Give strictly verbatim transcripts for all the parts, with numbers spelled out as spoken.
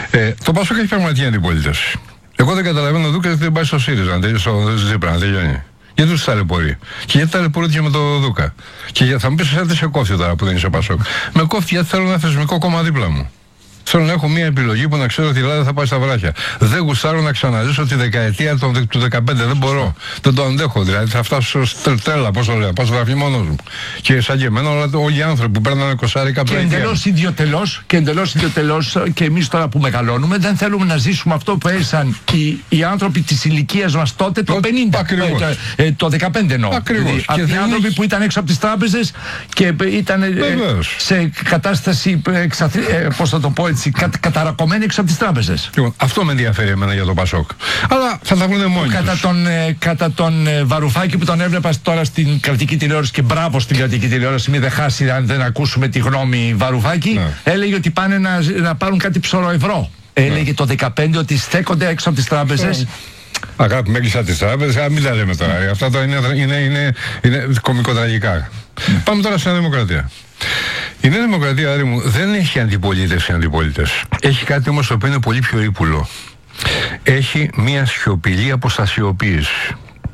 Ε, το Πασόκ έχει πραγματική αντιπολίτευση. Εγώ δεν καταλαβαίνω ο Δούκα δεν πάει στο ΣΥΡΙΖΑ, στο Ζήπρα, να τελειώνει. Γιατί του ταλαιπωρεί. Και γιατί ταλαιπωρείται με το Δούκα. Και για, θα μου πει, δεν σε κόφτει τώρα που δεν είσαι Πασόκ. Με κόφτει γιατί θέλω ένα θεσμικό κόμμα δίπλα μου. Θέλω να έχω μια επιλογή που να ξέρω ότι η Ελλάδα θα πάει στα βράχια. Δεν γουστάρω να ξαναζήσω τη δεκαετία του δεκαπέντε. Δεν μπορώ. Δεν το αντέχω. Δηλαδή θα φτάσω στο τρέλα, πώ το λέω. Πάω στο γραφείο μόνο μου. Και σαν και εμένα, όλοι οι άνθρωποι που παίρνουν εικοσάρικα από Και εντελώ ιδιωτελώ και εντελώ ιδιωτελώ και εμεί τώρα που μεγαλώνουμε δεν θέλουμε να ζήσουμε αυτό που έζησαν οι, οι άνθρωποι τη ηλικία μα τότε το πενήντα. Ακριβώς. Ε, το δεκαπέντε εννοώ. Ακριβώς. Αυτοί οι άνθρωποι έχει... που ήταν έξω από τι τράπεζε και ήταν ε, σε κατάσταση, ε, πώ θα το πω έτσι. Κα, καταρακωμένοι έξω από τις τράπεζες. Λοιπόν, αυτό με ενδιαφέρει εμένα για τον Πασόκ. Αλλά θα τα βρουν μόνοι κατά τους. Τον, ε, κατά τον ε, Βαρουφάκη που τον έβλεπα τώρα στην κρατική τηλεόραση και μπράβο στην κρατική τηλεόραση, μην δεν χάσει αν δεν ακούσουμε τη γνώμη Βαρουφάκη, ναι. Έλεγε ότι πάνε να, να πάρουν κάτι ψωρο ευρώ. Ναι. Έλεγε το δεκαπέντε ότι στέκονται έξω από τις τράπεζες. Αγάπη, με έκλεισα τις τράπεζες, α, μην τα λέμε τώρα. Αυτά τώρα είναι, είναι, είναι, είναι κωμικοτραγικά. Πάμε τώρα στην Δημοκρατία. Η Νέα Δημοκρατία, Άρη μου, δεν έχει αντιπολίτευση αντιπολίτευση. Έχει κάτι όμως το οποίο είναι πολύ πιο ύπουλο. Έχει μια σιωπηλή αποστασιοποίηση.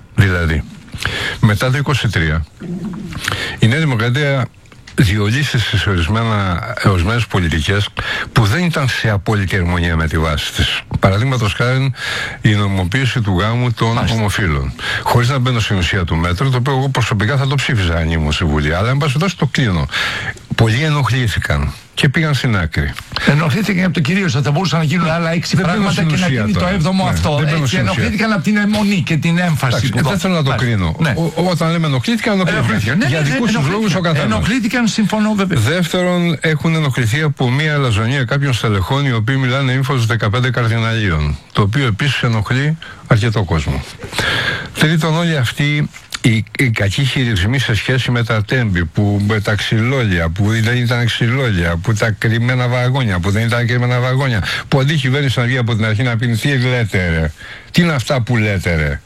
μετά το είκοσι τρία η Νέα Δημοκρατία διολύσει στις ορισμένες πολιτικές που δεν ήταν σε απόλυτη ερμονία με τη βάση της. Παραδείγματος χάρη η νομιμοποίηση του γάμου των ομοφύλων. Χωρίς να μπαίνω στην ουσία του μέτρου, το οποίο εγώ προσωπικά θα το ψήφιζα αν ήμουν στη Βουλή. Αλλά εν πάση περιπτώσει το κλείνω. Πολλοί ενοχλήθηκαν και πήγαν στην άκρη. Ενοχλήθηκαν από το κυρίως ότι θα μπορούσαν να γίνουν άλλα έξι δεν πράγματα και να γίνει τώρα. Το έβδομο ναι, αυτό. Και ενοχλήθηκαν από την αιμονή και την έμφαση. Εντάξει, που δεν θέλω να το Άς. κρίνω. Ναι. Ο, όταν λέμε ενοχλήθηκαν, ενοχλήθηκαν. Ναι, για ναι, δικούς τους λόγους ο καθένας. Ενοχλήθηκαν, συμφωνώ βέβαια. Δεύτερον, έχουν ενοχληθεί από μια αλαζονία κάποιων στελεχών οι οποίοι μιλάνε ύμφος δεκαπέντε καρδιναλίων. Το οποίο επίσης ενοχλεί αρκετό κόσμο. Τρίτον, όλοι αυτοί Οι, οι κακοί χειρισμοί σε σχέση με τα τέμπη, που, με τα ξυλόλια, που δεν ήταν ξυλόλια, που τα κρυμμένα βαγόνια, που δεν ήταν κρυμμένα βαγόνια, που αντί η κυβέρνηση να βγει από την αρχή να πει τι λέτε ρε, τι είναι αυτά που λέτε ρε.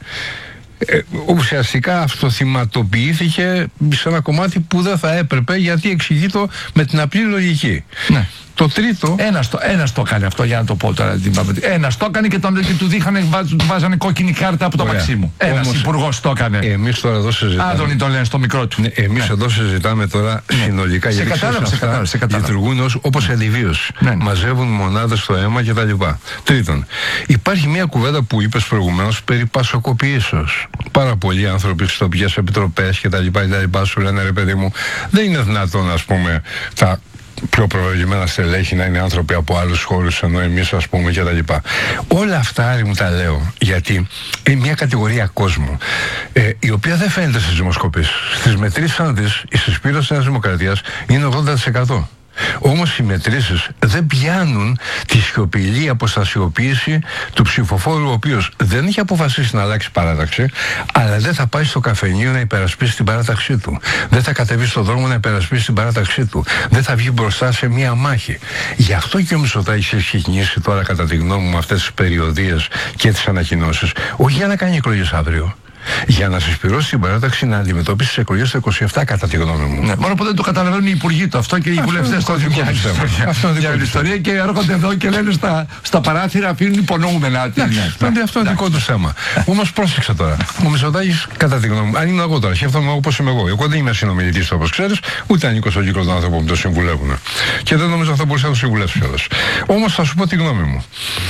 Ε, ουσιαστικά αυτοθυματοποιήθηκε σε ένα κομμάτι που δεν θα έπρεπε, γιατί εξηγεί το με την απλή λογική. Ναι. Το τρίτο. Ένας το, ένας το έκανε αυτό, για να το πω τώρα. Ένας το έκανε και, τον, και του δείχανε, του βάζανε κόκκινη κάρτα από το Μαξίμου. Ένας υπουργός το έκανε. Εμείς τώρα εδώ συζητάμε. Άδωνη το λένε στο μικρό του. Ναι, εμείς ναι. εδώ συζητάμε τώρα ναι. συνολικά. Σε γιατί κατάλαβα, σε κατάλαβα, σε κατάλαβα. Λειτουργούν ως, όπως αντιβίωση. Ναι, ναι. Μαζεύουν μονάδες στο αίμα κτλ. Τρίτον, υπάρχει μια κουβέντα που είπες προηγουμένως περί πασοκοποιήσεως. Πάρα πολλοί άνθρωποι στις τοπικές επιτροπές κτλ. Σου λένε ρε παιδί μου, δεν είναι δυνατόν, ας πούμε, τα πιο προηγούμενα στελέχη να είναι άνθρωποι από άλλους χώρους, ενώ εμείς, ας πούμε, και τα λοιπά. Όλα αυτά, Άρη μου, τα λέω γιατί είναι μια κατηγορία κόσμου ε, η οποία δεν φαίνεται στις δημοσκοπήσεις. Στις μετρήσεις της, η συσπήρωση της Νέας Δημοκρατίας είναι ογδόντα τοις εκατό. Όμως οι μετρήσεις δεν πιάνουν τη σιωπηλή αποστασιοποίηση του ψηφοφόρου, ο οποίος δεν είχε αποφασίσει να αλλάξει παράταξη, αλλά δεν θα πάει στο καφενείο να υπερασπίσει την παράταξή του. Δεν θα κατεβεί στον δρόμο να υπερασπίσει την παράταξή του. Δεν θα βγει μπροστά σε μία μάχη. Γι' αυτό και ο Μητσοτάκης έχει ξεκινήσει τώρα, κατά τη γνώμη μου, αυτές τις περιοδίες και τις ανακοινώσεις, όχι για να κάνει εκλογές αύριο. Για να συσπηρώσει την παράταξη να αντιμετωπίσει τις εκλογές του είκοσι επτά, κατά τη γνώμη μου. Ναι, μόνο που δεν το καταλαβαίνουν οι υπουργοί του αυτό και οι βουλευτές του. Αυτό είναι η ιστορία και έρχονται εδώ και λένε στα, στα παράθυρα, αφήνουν υπονοούμενα. Αυτό είναι δικό του θέμα. Όμως πρόσεξε τώρα. Ο Μητσοτάκης, κατά τη γνώμη μου, αν είμαι εγώ τώρα, σκέφτομαι όπως είμαι εγώ. Εγώ δεν είμαι συνομιλητής, όπως ξέρεις, ούτε ανήκω στον κύκλο των άνθρωπων που το συμβουλεύουν. Και δεν νομίζω αυτό μπορούσα να το συμβουλεύσω κιόλας. Όμως θα σου πω τη γνώμη μου.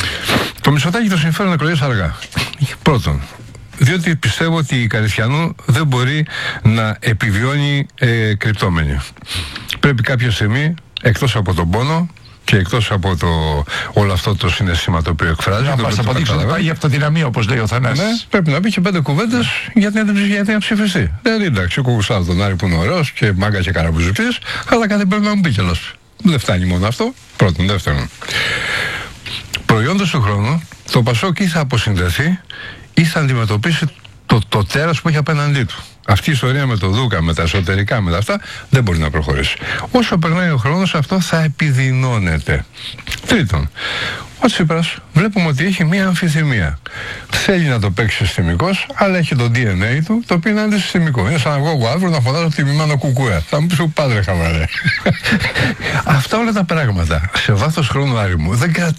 Το Μητσοτάκη το συμφέρον εκλογές αργά. Πρώτον, διότι πιστεύω ότι η Καριστιανού δεν μπορεί να επιβιώνει ε, κρυπτόμενη. Πρέπει κάποια στιγμή, εκτός από τον πόνο και εκτός από το, όλο αυτό το συναίσθημα το οποίο εκφράζει, να μας αποδείξει ότι πάει για αυτοδυναμία, όπως λέει ο Θανάσης. Ναι, πρέπει να πει και πέντε κουβέντες ναι. γιατί να ψηφιστεί. Δεν εντάξει, εγώ γουστάρω τον Άρη που είναι ωραίος και μάγκα και καραμπουζουκλής, αλλά κάτι πρέπει να μου πει κιόλας. Δεν φτάνει μόνο αυτό. Πρώτον. Δεύτερον, προϊόντος του χρόνου, το Πασόκ ή θα αποσυνδεθεί ή θα αντιμετωπίσει το, το τέρας που έχει απέναντί του. Αυτή η ιστορία με το Δούκα, με τα εσωτερικά, με τα αυτά, δεν μπορεί να προχωρήσει. Όσο περνάει ο χρόνος, αυτό θα επιδεινώνεται. Τρίτον, ο Τσίπρας βλέπουμε ότι έχει μία αμφιθυμία. Θέλει να το παίξει συστημικός, αλλά έχει το ντι εν έι του, το οποίο είναι αντισυστημικό. Είναι σαν εγώ αύριο να φωνάζω τιμημένο κουκουέ. Θα μου πεις ο πάντρε χαβαρέ. Αυτά όλα τα πράγματα, σε βάθος χρόνου, Άρη μου, δεν